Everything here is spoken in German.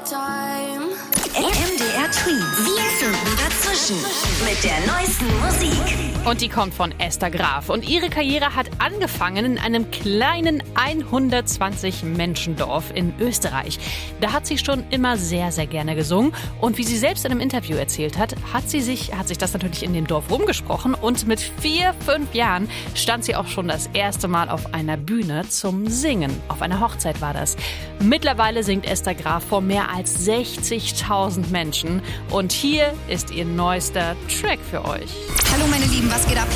MDR Twins. Wir finden dazwischen mit der neuesten Musik. Und die kommt von Esther Graf. Und ihre Karriere hat angefangen in einem kleinen 120-Menschen-Dorf in Österreich. Da hat sie schon immer sehr, sehr gerne gesungen. Und wie sie selbst in einem Interview erzählt hat, hat sich das natürlich in dem Dorf rumgesprochen. Und mit 4, 5 Jahren stand sie auch schon das erste Mal auf einer Bühne zum Singen. Auf einer Hochzeit war das. Mittlerweile singt Esther Graf vor mehr als 60.000 Menschen. Und hier ist ihr neuester Track für euch. Hallo meine Lieben, was geht ab?